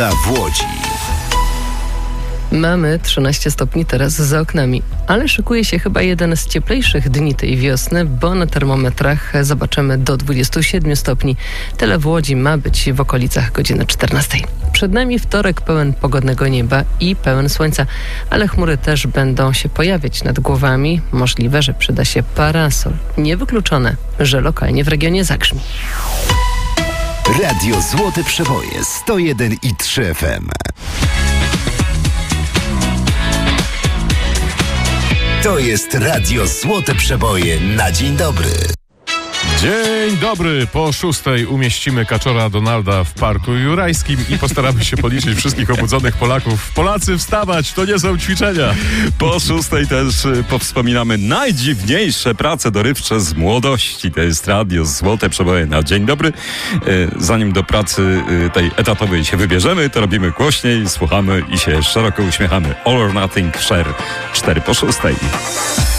A w Łodzi. Mamy 13 stopni teraz za oknami, ale szykuje się chyba jeden z cieplejszych dni tej wiosny, bo na termometrach zobaczymy do 27 stopni. Tyle w Łodzi ma być w okolicach godziny 14. Przed nami wtorek pełen pogodnego nieba i pełen słońca, ale chmury też będą się pojawiać nad głowami. Możliwe, że przyda się parasol. Niewykluczone, że lokalnie w regionie zagrzmi. Radio Złote Przeboje 101,3 FM. To jest Radio Złote Przeboje na dzień dobry. Dzień dobry. Po 6 umieścimy kaczora Donalda w Parku Jurajskim i postaramy się policzyć wszystkich obudzonych Polaków. Polacy, wstawać, to nie są ćwiczenia. Po 6 też powspominamy najdziwniejsze prace dorywcze z młodości. To jest Radio Złote Przeboje na dzień dobry. Zanim do pracy tej etatowej się wybierzemy, to robimy głośniej, słuchamy i się szeroko uśmiechamy. All or Nothing Share 4 po 6.